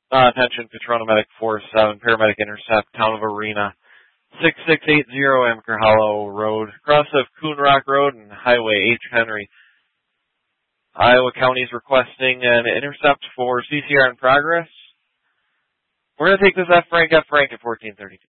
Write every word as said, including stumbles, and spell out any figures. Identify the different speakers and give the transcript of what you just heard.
Speaker 1: Uh, attention, Patrona Medic four seven, paramedic intercept, town of Arena, six six eight zero, Amaker Hollow Road, cross of Coon Rock Road and Highway H. Henry. Iowa County is requesting an intercept for C C R in progress. We're going to take this F Frank, F Frank at fourteen thirty-two.